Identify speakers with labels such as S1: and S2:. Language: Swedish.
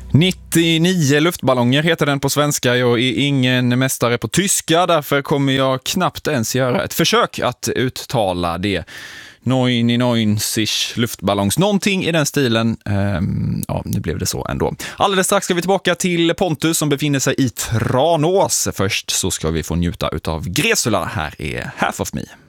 S1: 99 luftballonger heter den på svenska. Jag är ingen mästare på tyska, därför kommer jag knappt ens göra ett försök att uttala det. 99 luftballongs, någonting i den stilen. Ja, nu blev det så ändå. Alldeles strax ska vi tillbaka till Pontus som befinner sig i Tranås. Först så ska vi få njuta utav Gresula. Här är Half of Me.